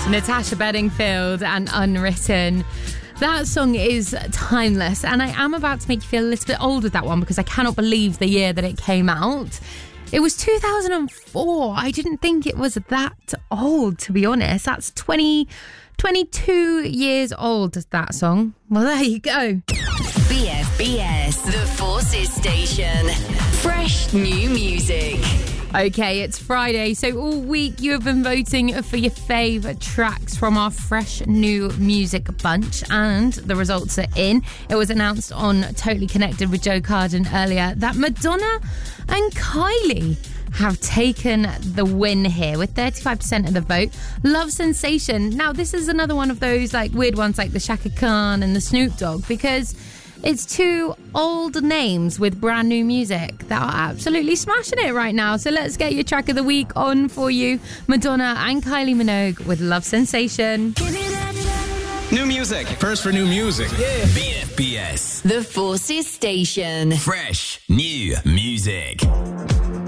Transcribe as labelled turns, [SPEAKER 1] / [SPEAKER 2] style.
[SPEAKER 1] Natasha Bedingfield and Unwritten. That song is timeless, and I am about to make you feel a little bit old with that one because I cannot believe the year that it came out. It was 2004. I didn't think it was that old, to be honest. That's 22 years old, that song. Well, there you go.
[SPEAKER 2] BFBS, the Forces Station. Fresh new music.
[SPEAKER 1] Okay, it's Friday, so all week you have been voting for your favourite tracks from our fresh new music bunch, and the results are in. It was announced on Totally Connected with Joe Carden earlier that Madonna and Kylie have taken the win here with 35% of the vote. Love Sensation. Now, this is another one of those like weird ones like the Shaka Khan and the Snoop Dogg, because it's two old names with brand new music that are absolutely smashing it right now. So let's get your track of the week on for you. Madonna and Kylie Minogue with Love Sensation.
[SPEAKER 3] New music. First for new music. Yeah.
[SPEAKER 2] BFBS, the Forces Station. Fresh new music.